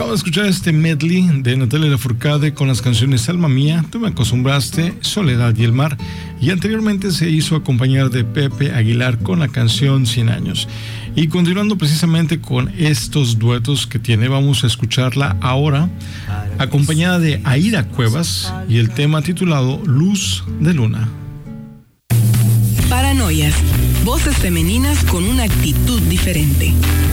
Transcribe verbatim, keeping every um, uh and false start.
Acabo de escuchar este medley de Natalia Lafourcade con las canciones Alma Mía, Tú me acostumbraste, Soledad y el mar, y anteriormente se hizo acompañar de Pepe Aguilar con la canción Cien años. Y continuando precisamente con estos duetos que tiene, vamos a escucharla ahora acompañada de Aida Cuevas y el tema titulado Luz de Luna. Paranoias, voces femeninas con una actitud diferente.